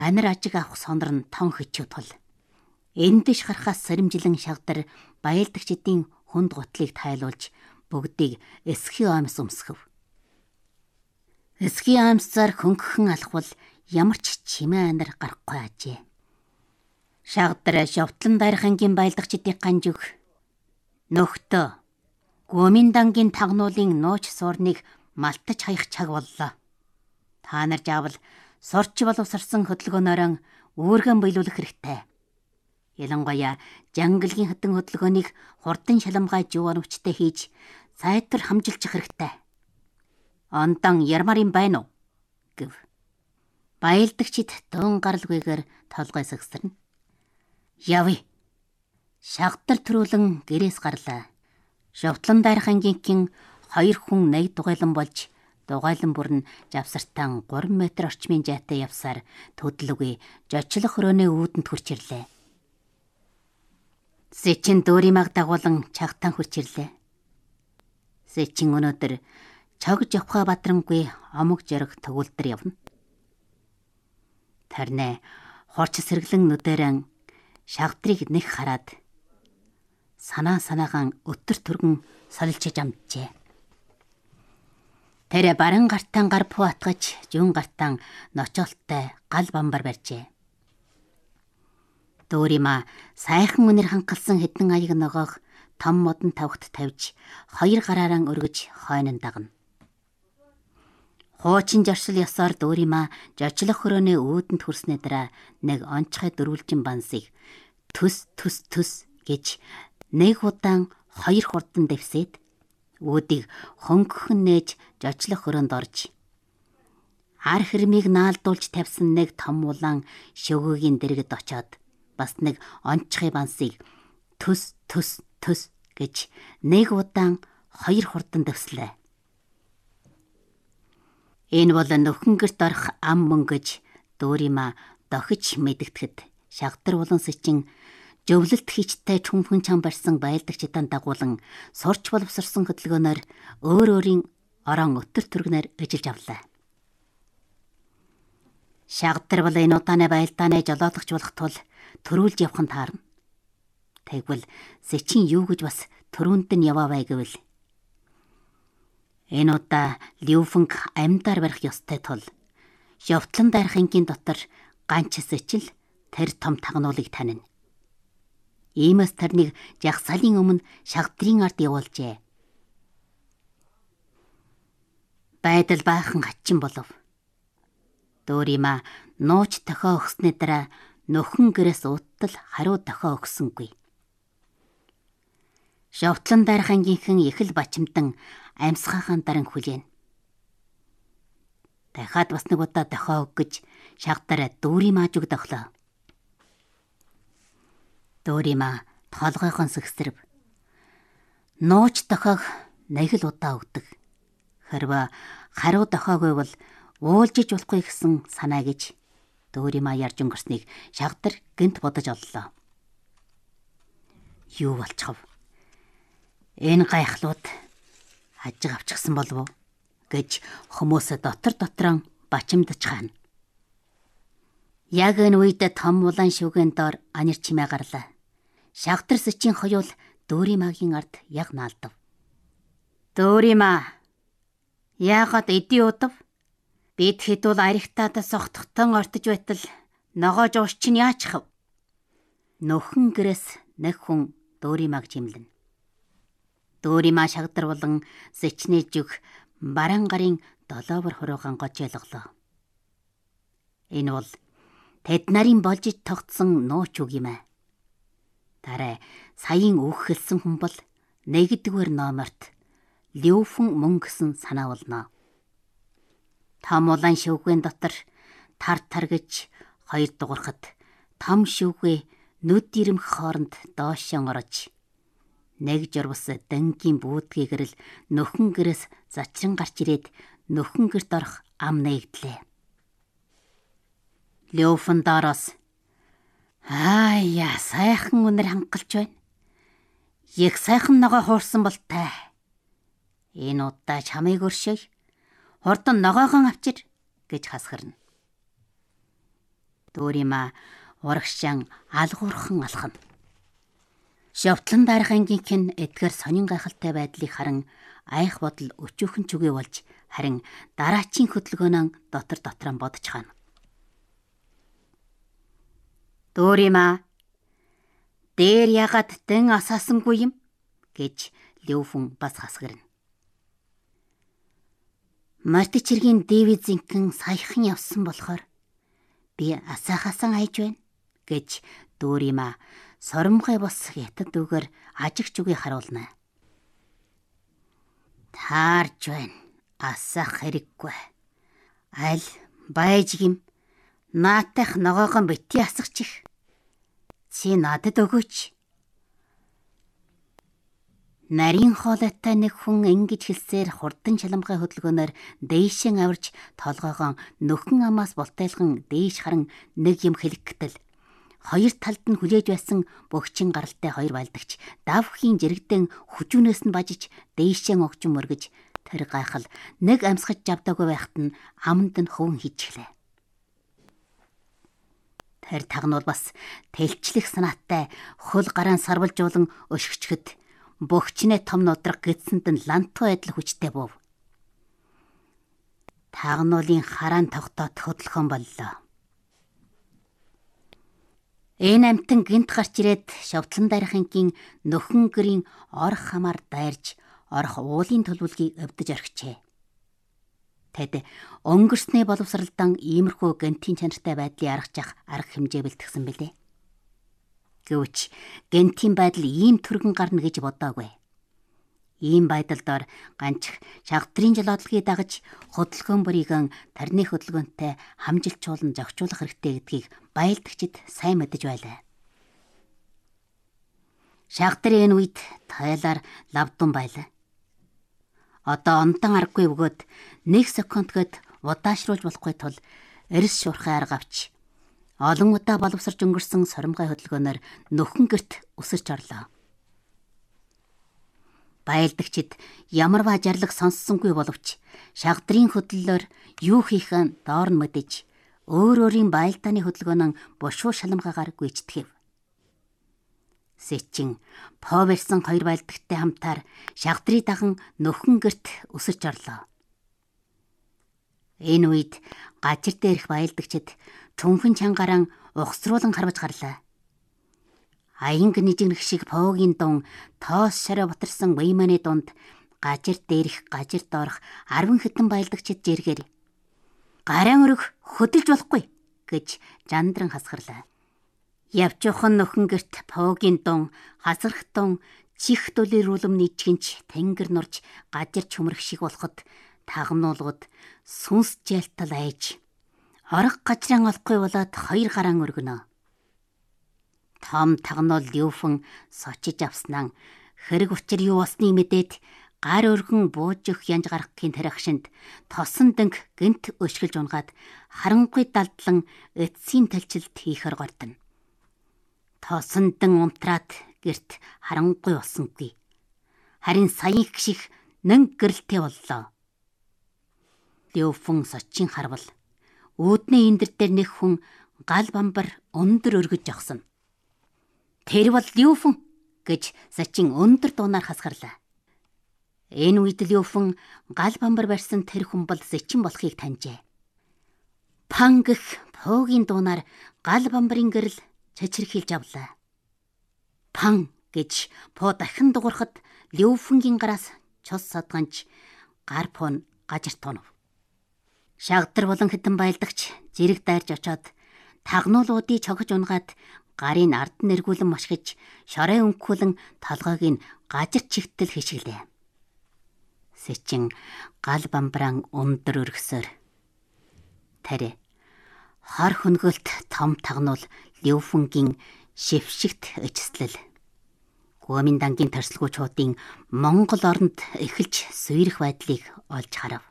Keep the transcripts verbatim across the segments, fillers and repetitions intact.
Анир ажиг авах сонор нь тон хичүү тул. Эндэж харахаас сэрэмжилэн шагдар баялдагчдын хүнд гутлыг тайлуулж бүгдийг эсхий амс өмсгөв. Эсхий амсаар хөнгөхөн алхвал ямар ч чимээ анир гарахгүй ажээ. Шагдар шовтлон дайрхангийн баялдагчдын ганжиг нөхдөө Гоминдангийн тагнуулын нууч суурныг малтаж хаях чаг боллоо. Та нар жаавал сурч боловсарсан хөдөлгөөнөөрөө үүргэн биелүүлэх хэрэгтэй. Ялангуяа жангалгийн хатан хөдөлгөөнийг хурдан шаламгай жуу оновчтой хийж сайтар хамжилчих хэрэгтэй. Онтон ярмарын байна уу гэв. Баялдагчид дуун гаралгүйгээр толгой сагсарна. Явъя. Шагдар төрүүлэн гэрээс гарлаа. Шовтлон дайрхангийнхэн хоёр хүн нэг дугайлан болж дугайлан бүр нь жавсартан гурван метр орчмын жаатай явсаар төдлөгүй жочлох хөрөөний үүдэнд хурч ирлээ. Сэчин дөөримаг дагуулan чагтан хурч ирлээ. Сэчин өнөөдөр чог жавхаа бадрамгүй омог жарг төгөлдөр явна. Тарнэ хорч сэргэлэн нүдэрэн шагдрыг нэг хараад санаа санаагаан өтөр түргэн солилчиж амжжээ. Тэр баран гартан гар пуу атгаж жүн гартан ночоолттой гал бамбар барьжээ. Дөөрима сайхан үнэр хангалсан хэдэн аяг ногоог том модон тавхт тавьж хоёр гараараа өргөж хойно дагна. Хуучин жаршил ёсоор Дөөрима жочлох хөрөөний үүдэнд хүрснээ дараа нэг онцгой дөрвөлжин бансыг төс төс төс гэж нэг удаан хоёр хурдан дэвсээд үүдийг хөнгөхөн нээж жочлох хөрөөнд орж ар хэрмийг наалдуулж тавьсан нэг том улаан шөвгөгийн дэргэд очоод бас нэг онцгой бансыг төс төс төс гэж нэг удаан хоёр хурдан дэвслээ. Энэ бол нөхөн гэрт орох ам мөнгөж Дөөрима дохиж мэдгэтгэд шагдар улан сэчин жөвлөлт хийчтэй чүнхэн чам барьсан баялдагчдаа дагуулan сурч боловсрсон хөдөлгөөнөөр өөр өөрийн орон өтөр түргнээр эжилж авлаа. Шагдар бол энэ удааны баялдааны жолоодогч болох тул төрүүлж явах нь таарна. Тэгвэл сэчин юу гэж бас төрөнд нь яваавай гэвэл энэ удаа Ливэнг амьдаар барих ёстой тул шовтлон дайрхангийн дотор ганч сэчил тэр том тагнуулыг танина. Иймээс тэрнийг жагсаалын өмнө шагдрын ард явуулжээ. Байдал баахан хачин болов. Дөөрима нууч тохио өгснээ дараа нөхөн гэрээс уттал хариу тохио өгсөнгүй. Шовтлон дайрхангийнхэн их л бачимдан амьсгаахан даран хүлээн. Дахиад бас нэг удаа тохио өг гэж шагдараа Дөөримааж өгдөглөө. Дөөрима толгойгоо сэгсэрв. Нууч дохиог нэг л удаа өгдөг. Хэрвээ хариу дохиогүй бол уулжиж болохгүй гэсэн санаа гэж Дөөрима ярьж өнгөрснийг шагдар гэнт бодож оллоо. Юу болчихов? Энэ гайхлууд ажиг авчихсан болов уу гэж хүмүүсээ дотор дотроо бачимдаж хаана. Яг энэ үед том улаан шүгэн доор анир чимээ гарлаа. Шагдар сэчийн хоёул Дөөримагийн ард яг наалдав. Дөөрима, яагаад эдий удав? Бид хэдүүл аригтаад сохтохтон ортож байтал ногоож уус чинь яачихв? Нөхөн гэрээс нэг хүн Дөөримаг чимлэн. Дөөрима шагдар болон сэчний зүг баран гарын долоовор хөрөөгөн гожойлголоо. Энэ бол тэд нарын болж тогтсон нууч үг юм аа. Дараа саяын үхэлсэн хүн бол нэгдүгээр номерт Ливэн мөн гэсэн санаа болно. Том улаан шөвгөөн дотор тар тар гэж хоёр дуурахад том шөвгөө нүд ирэмх хооронд доошоо орож нэг журвас дангийн бүүдгээр л нөхөн гэрээс зачран гарч ирээд нөхөн гэрт орох ам нэгдлээ. Ливэн доороос "Аяа, сайхан үнэр хангалж байна. Их сайхан ногоо хуурсан бол тай. Энэ удаа чамайг өршөй. Хурдан ногоогоо авчир" гэж хасгарна. Дүүримаа урагшаан алгуурхан алхана. Шовтлон дарахангийнх нь эдгээр сонин гайхалтай байдлыг харан айх бодол өчүүхэн чүгээ болж харин дараачийн хөдөлгөөнөө дотор дотроо бодож хаана. Дүүримаа дээр ягаад дэн асаасангүй юм гэж Леофун бас хасгарна. Мартич хэргийн Дэвид зинхэн саяхан явсан болохоор би асаахасан айж байна гэж Дүүримаа соромгой бос хятад үгээр ажигч үгүй харуулна. Таарж байна. Асаах хэрэггүй. Аль байж гим наатах ногоогон бити асахчих. Чи надад өгөөч. Нарийн хоолойтой нэг хүн ингэж хэлсээр хурдан шаламгай хөдөлгөөнөөр дээшэн аварч толгоогоо нөхөн амаас бултайлган дээш харан нэг юм хэлэхтэл хоёр талд нь хүлээж байсан бөгчин гаралтай хоёр байлдагч давхийн жирэгдэн хүчүүнээс нь бажиж дээшэн огжин мөргөж тэр гайхал нэг амсгаж жавдаагүй байхад нь аманд нь хөвөн хийчихлээ. Тэр тагнуул бас тэлчлэх санаатай хөл гараан сарвалжуулан өшгчгэд бөгчнээ том нудраг гэдсэнд нь лантуу адил хүчтэй бов. Тагнуулын хараан тогтоод хөдлөхөн боллоо. Энэ амтан гинт гарч ирээд шовтлон дарахынгийн нөхөн гэрийн орох хамаар дайрж орох уулын төлөвлөгийг өвдөж орхичээ. Тэд өнгөрснээ боловсралдан иймэрхүү гентийн чанартай байдлыг аргаж арга хэмжээ бэлтгэсэн билээ. Гэвч гентийн байдал ийм түргэн гарна гэж бодоогүй. Ийм байдалд ганч шагтрын жолоодлогыг дагаж хөдөлгөөн бүрийгэн тарны хөдөлгөөнтэй хамжилчуулан зохицуулах хэрэгтэй гэдгийг байлдагчид сайн мэдэж байлаа. Шагтар энэ үед тайлаар лавдун байлаа. Одоо онтон аргагүй бөгөөд нэг секундгэд удаашруулж болохгүй тул эрс шуурхай арга авч олон удаа боловсрж өнгөрсөн соромгой хөдөлгөөнөөр нөхөн гэрт өсөрч орлоо. Байлдагчид ямарваа жарлаг сонссонгүй боловч шагдрын хөдлөлөөр юу хийх нь доор нь мэдэж өөр өөрийн байлдааны хөдөлгөөнөн бушуу шаламгаагаар гүйцэтгэв. Сэчин Поверсон хоёр байлдагтай хамтаар шагдрыг даган нөхөн гэрт өсөж орлоо. Энэ үед гажир дээрх байлдагчид цүнхэн чангараа ухсруулан харваж гарлаа. Аянг нижигнэх шиг Погийн дун тоос шараа бутарсан Вейманы дунд гажир дээрх гажир доорох арван хэдэн байлдагчид жиргээр гараан өрөх хөдөлж болохгүй гэж жандран хасгарлаа. Явж явхан нөхөн гэрт Погийн дун хасрах дун чих дулирүүлэм нийчгэнч тэнгэр нурж гажир чөмрөх шиг болоход тагнуулгад сүнс жаалтал айж орох гажран олохгүй болоод хоёр гараан өргөнө. Том тагнуул Леофун сочиж авснаа хэрэг учир юу болсныг мэдээд гар өргөн бууж өгөх янж гарахын тарихшинд тосон дэнг гинт өшгөлж унгаад харангүй далдлан эцсийн талчилт хийхэр гортно. Тосон дэн унтраад гэрт харангүй болсонгүй. Харин саяын шиг нэн гэрэлтэй боллоо. Леофун сочийн харвал үүдний эндэр дээр нэг хүн гал бамбар өндөр өргөж жогсон. Тэр бол Леофун гэж сачин өндөр дуунаар хасгарлаа. Энэ үед Леофун гал бамбар барьсан тэр хүн бол сэчин болохыг таньжээ. Пан гэх Погийн дуунаар гал бамбарын гэрэл чичирхийлж авлаа. Пан гэж По дахин дуурахад Леофунгийн гараас цус садганч гар Пон гажир тунав. Шагдар болон хэдэн байлдагч зэрэг дайрж очоод тагнуулуудыг цогж унгаад гарын ард нэргүүлэн машгиж шорой өнгөхүүлэн толгойг нь гажир чигтэл хишгэлээ. Сэчин гал бамбраан өндөр өргөсөөр тарэ хар хөнгөлт том тагнуул Леофунгийн шившигт эцэслэл Гоминдангийн тарсалгуучуудын Монгол оронд эхэлж суйрах байдлыг олж харав.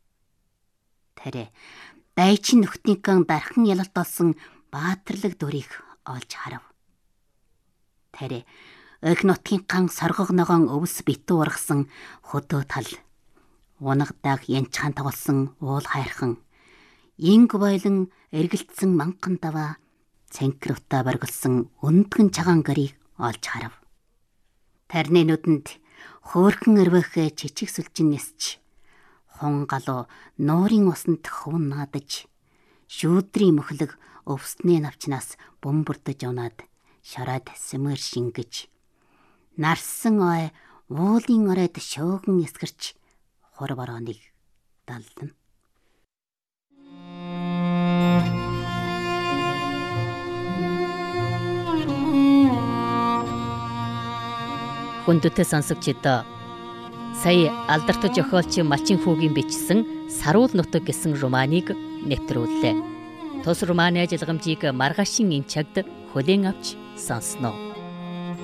Тарэ дайчин нөхдийнхээ дархан ялалт болсон баатарлаг дүрийг олж харав. Тарэ өх нутгийнхаа соргог ногоон өвс битүү ургасан хөдөө тал унагдааг янчхан тоглосон уул хайрхан инг бойлон эргэлтсэн манган даваа цэнхэр утаа баргалсан өндгөн цагаан гарийг олж харав. Тарны нүдэнд хөөрхөн эрвэхэ чичиг сүлжин нисч, хун галуу нуурын усанд хувн наадаж, шүүдрийн мөхлөг өвснээ навчнаас бөмбөрдөж унаад шараад сэмэр шингэж, нарсан ой уулын оройд шөөгөн эсгэрч хур борооныг даллана. Хүндэт сонсогчдоо сая алдарт зохиолч Малчин хүүгийн бичсэн Саруул нутаг гэсэн романыг нэвтрүүллээ. Тус романы ажиллагамжийг маргаашийн энэ цагт хүлээн авч сонсноо.